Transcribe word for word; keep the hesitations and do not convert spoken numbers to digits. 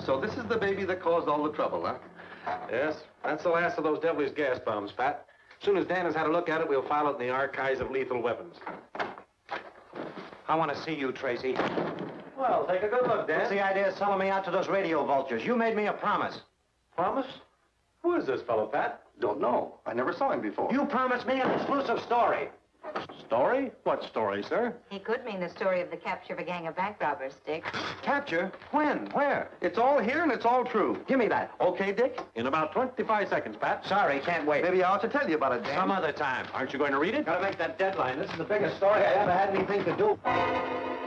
So this is the baby that caused all the trouble, huh? Yes, that's the last of those devilish gas bombs, Pat. As soon as Dan has had a look at it, we'll file it in the archives of lethal weapons. I want to see you, Tracy. Well, take a good look, Dan. What's the idea of selling me out to those radio vultures? You made me a promise. Promise? Who is this fellow, Pat? Don't know. I never saw him before. You promised me an exclusive story. Story? What story, sir? He could mean the story of the capture of a gang of bank robbers, Dick. Capture? When? Where? It's all here and it's all true. Give me that. Okay, Dick? In about twenty-five seconds, Pat. Sorry, can't wait. Maybe I ought to tell you about it, Dan. Some other time. Aren't you going to read it? Gotta make that deadline. This is the biggest story I ever had anything to do.